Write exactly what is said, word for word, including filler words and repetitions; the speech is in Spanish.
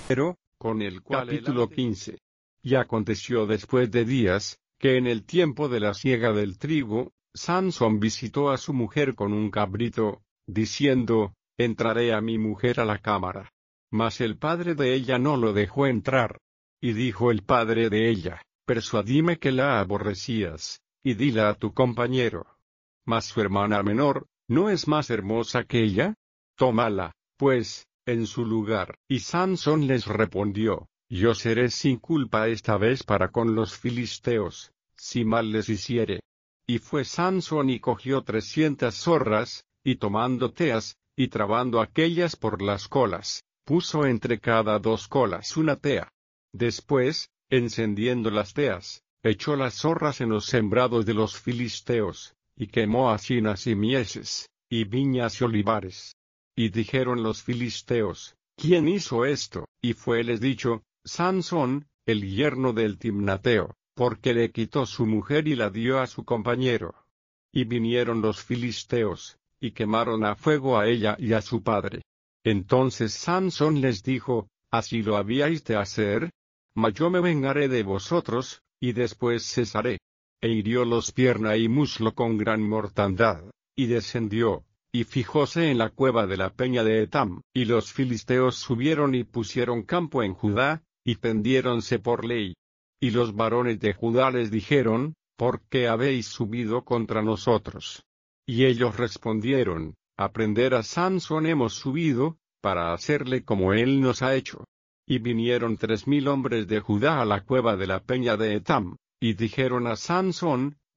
Pero, con el cual capítulo quince. Y aconteció después de días, que en el tiempo de la siega del trigo, Sansón visitó a su mujer con un cabrito, diciendo, entraré a mi mujer a la cámara. Mas el padre de ella no lo dejó entrar. Y dijo el padre de ella, persuadime que la aborrecías, y dila a tu compañero. Mas su hermana menor, ¿no es más hermosa que ella? Tómala, pues, en su lugar. Y Sansón les respondió, yo seré sin culpa esta vez para con los filisteos, si mal les hiciere. Y fue Sansón y cogió trescientas zorras, y tomando teas, y trabando aquellas por las colas, puso entre cada dos colas una tea. Después, encendiendo las teas, echó las zorras en los sembrados de los filisteos, y quemó hacinas y mieses, y viñas y olivares. Y dijeron los filisteos, ¿quién hizo esto? Y fueles dicho, Sansón, el yerno del Timnateo, porque le quitó su mujer y la dio a su compañero. Y vinieron los filisteos, y quemaron a fuego a ella y a su padre. Entonces Sansón les dijo, ¿así lo habíais de hacer? Mas yo me vengaré de vosotros, y después cesaré. E hiriólos pierna y muslo con gran mortandad, y descendió, y fijóse en la cueva de la peña de Etam. Y los filisteos subieron y pusieron campo en Judá, y tendiéronse por ley. Y los varones de Judá les dijeron, ¿por qué habéis subido contra nosotros? Y ellos respondieron, a prender a Sansón hemos subido, para hacerle como él nos ha hecho. Y vinieron tres mil hombres de Judá a la cueva de la peña de Etam, y dijeron a Sansón,